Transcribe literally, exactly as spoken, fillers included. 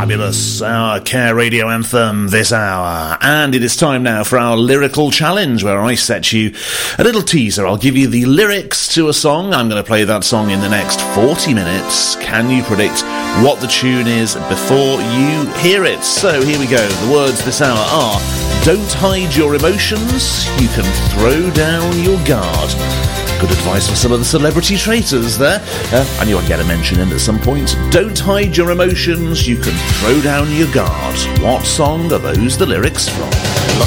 Fabulous, our Care Radio anthem this hour. And it is time now for our lyrical challenge, where I set you a little teaser. I'll give you the lyrics to a song. I'm going to play that song in the next forty minutes. Can you predict what the tune is before you hear it? So here we go. The words this hour are: don't hide your emotions, you can throw down your guard. Good advice for some of the celebrity traitors there. Uh, I knew I'd get a mention in at some point. Don't hide your emotions, you can throw down your guard. What song are those the lyrics from?